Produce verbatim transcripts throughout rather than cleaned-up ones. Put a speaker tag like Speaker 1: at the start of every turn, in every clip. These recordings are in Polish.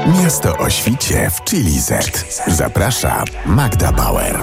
Speaker 1: Miasto o świcie w Chili Z. Zaprasza Magda Bauer.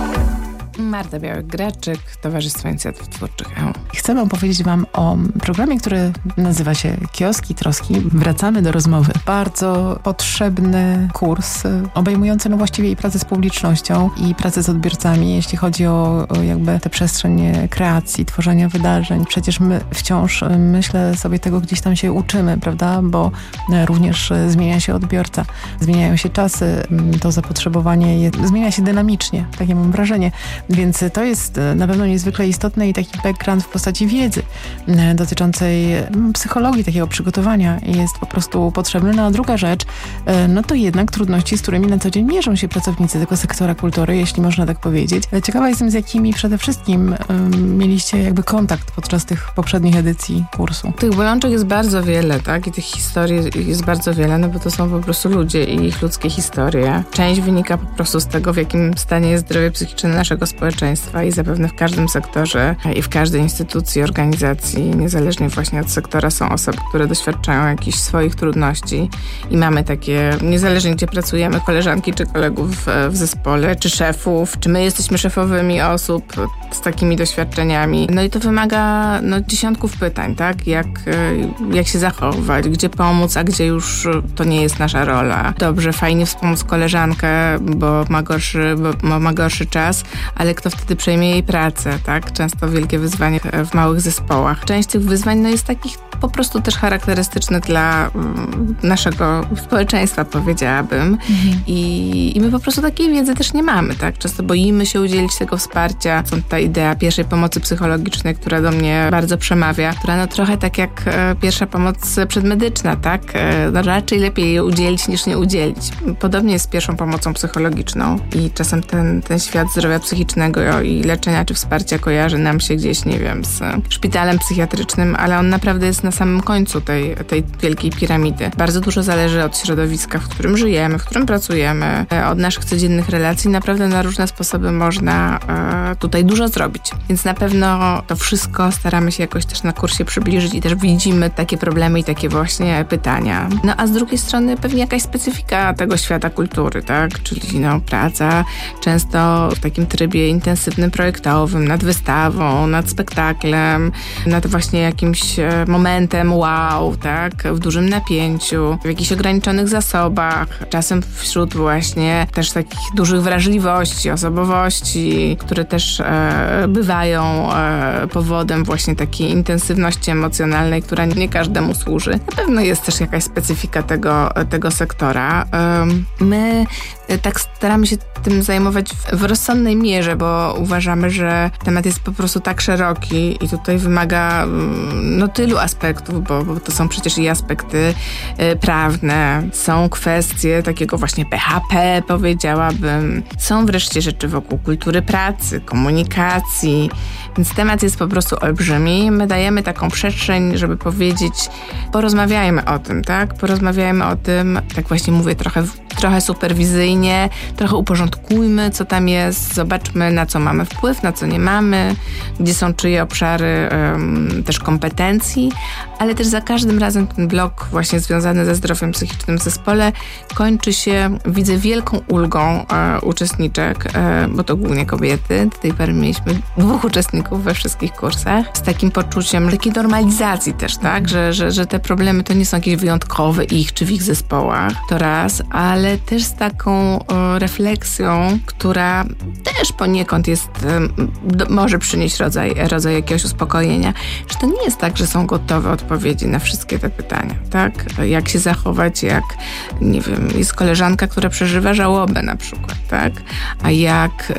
Speaker 2: Marta Białek-Graczyk, Towarzystwo Inicjatyw Twórczych E U.
Speaker 3: Chcę wam powiedzieć wam o programie, który nazywa się Kioski Troski. Wracamy do rozmowy. Bardzo potrzebny kurs, obejmujący no właściwie i pracę z publicznością, i pracę z odbiorcami, jeśli chodzi o, o jakby tę przestrzeń kreacji, tworzenia wydarzeń. Przecież my wciąż, myślę sobie, tego gdzieś tam się uczymy, prawda? Bo również zmienia się odbiorca, zmieniają się czasy, to zapotrzebowanie jest, zmienia się dynamicznie, takie mam wrażenie. Więc to jest na pewno niezwykle istotne i taki background w postaci wiedzy dotyczącej psychologii, takiego przygotowania jest po prostu potrzebny. No a druga rzecz, no to jednak trudności, z którymi na co dzień mierzą się pracownicy tego sektora kultury, jeśli można tak powiedzieć. Ciekawa jestem, z jakimi przede wszystkim um, mieliście jakby kontakt podczas tych poprzednich edycji kursu.
Speaker 2: Tych bolączek jest bardzo wiele, tak? I tych historii jest bardzo wiele, no bo to są po prostu ludzie i ich ludzkie historie. Część wynika po prostu z tego, w jakim stanie jest zdrowie psychiczne naszego społeczeństwa i zapewne w każdym sektorze i w każdej instytucji, organizacji, niezależnie właśnie od sektora, są osoby, które doświadczają jakichś swoich trudności i mamy takie, niezależnie gdzie pracujemy, koleżanki czy kolegów w, w zespole, czy szefów, czy my jesteśmy szefowymi osób z takimi doświadczeniami. No i to wymaga no, dziesiątków pytań, tak? Jak, jak się zachować, gdzie pomóc, a gdzie już to nie jest nasza rola. Dobrze, fajnie wspomóc koleżankę, bo ma gorszy, bo ma gorszy czas, ale kto wtedy przejmie jej pracę, tak? Często wielkie wyzwanie w małych zespołach. Część tych wyzwań no, jest takich po prostu też charakterystycznych dla um, naszego społeczeństwa, powiedziałabym. Mhm. I, I my po prostu takiej wiedzy też nie mamy, tak? Często boimy się udzielić tego wsparcia. Stąd ta idea pierwszej pomocy psychologicznej, która do mnie bardzo przemawia, która no trochę tak jak e, pierwsza pomoc przedmedyczna, tak? E, no, raczej lepiej jej udzielić niż nie udzielić. Podobnie jest z pierwszą pomocą psychologiczną i czasem ten, ten świat zdrowia psychicznego i leczenia czy wsparcia kojarzy nam się gdzieś, nie wiem, z szpitalem psychiatrycznym, ale on naprawdę jest na samym końcu tej, tej wielkiej piramidy. Bardzo dużo zależy od środowiska, w którym żyjemy, w którym pracujemy, od naszych codziennych relacji. Naprawdę na różne sposoby można e, tutaj dużo zrobić. Więc na pewno to wszystko staramy się jakoś też na kursie przybliżyć i też widzimy takie problemy i takie właśnie pytania. No a z drugiej strony pewnie jakaś specyfika tego świata kultury, tak? Czyli no praca często w takim trybie intensywnym, projektowym, nad wystawą, nad spektaklem, nad właśnie jakimś momentem wow, tak, w dużym napięciu, w jakichś ograniczonych zasobach, czasem wśród właśnie też takich dużych wrażliwości, osobowości, które też e, bywają e, powodem właśnie takiej intensywności emocjonalnej, która nie każdemu służy. Na pewno jest też jakaś specyfika tego, tego sektora. E, my tak staramy się tym zajmować w, w rozsądnej mierze, bo uważamy, że temat jest po prostu tak szeroki i tutaj wymaga no tylu aspektów, bo, bo to są przecież i aspekty y, prawne, są kwestie takiego właśnie P H P, powiedziałabym, są wreszcie rzeczy wokół kultury pracy, komunikacji, więc temat jest po prostu olbrzymi. My dajemy taką przestrzeń, żeby powiedzieć, porozmawiajmy o tym, tak? Porozmawiajmy o tym, tak właśnie mówię, trochę, trochę superwizyjnie, trochę uporządkujmy, co tam jest, zobaczmy, na co mamy wpływ, na co nie mamy, gdzie są czyje obszary um, też kompetencji, ale też za każdym razem ten blok właśnie związany ze zdrowiem psychicznym w zespole kończy się, widzę, wielką ulgą e, uczestniczek, e, bo to głównie kobiety. Do tej pory mieliśmy dwóch uczestników we wszystkich kursach, z takim poczuciem takiej normalizacji też, tak, że, że, że te problemy to nie są jakieś wyjątkowe ich czy w ich zespołach, to raz, ale też z taką e, refleksją, która też poniekąd jest, e, do, może przynieść rodzaj, rodzaj jakiegoś uspokojenia, że to nie jest tak, że są gotowe odpowiedzi na wszystkie te pytania, tak? Jak się zachować, jak, nie wiem, jest koleżanka, która przeżywa żałobę na przykład, tak? A jak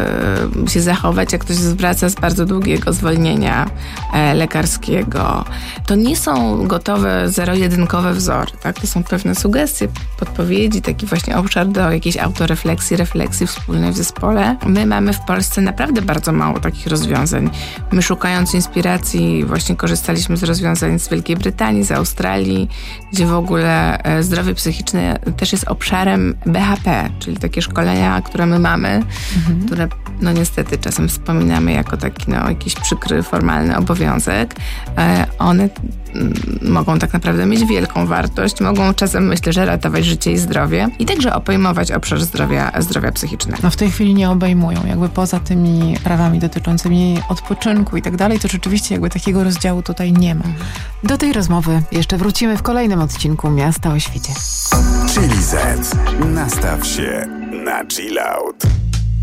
Speaker 2: e, się zachować, jak ktoś zwraca z bardzo długiego zwolnienia e, lekarskiego. To nie są gotowe, zero-jedynkowe wzory, tak? To są pewne sugestie, podpowiedzi, taki właśnie obszar do jakiejś autorefleksji, refleksji wspólnej w zespole. My mamy w Polsce naprawdę bardzo mało takich rozwiązań. My, szukając inspiracji, właśnie korzystaliśmy z rozwiązań z Wielkiej Brytanii, z Australii, gdzie w ogóle zdrowie psychiczne też jest obszarem B H P, czyli takie szkolenia, które my mamy, mhm. które no niestety czasem wspominamy jako taki no, jakiś przykry, formalny obowiązek. One m, mogą tak naprawdę mieć wielką wartość, mogą czasem, myślę, że ratować życie i zdrowie i także obejmować obszar zdrowia, zdrowia psychicznego.
Speaker 3: No w tej chwili nie obejmują, jakby poza tymi prawami dotyczącymi odpoczynku i tak dalej, to rzeczywiście jakby takiego rozdziału tutaj nie ma. Do tej rozmowy jeszcze wrócimy w kolejnym odcinku Miasta o świcie.
Speaker 1: Chili Z. Nastaw się na chill out.